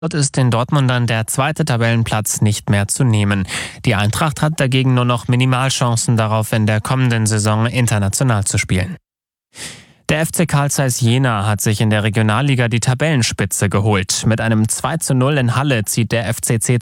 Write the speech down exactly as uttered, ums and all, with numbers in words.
Dort ist den Dortmundern der zweite Tabellenplatz nicht mehr zu nehmen. Die Eintracht hat dagegen nur noch Minimalchancen darauf, in der kommenden Saison international zu spielen. Der F C Carl Zeiss Jena hat sich in der Regionalliga die Tabellenspitze geholt. Mit einem zwei zu null in Halle zieht der F C C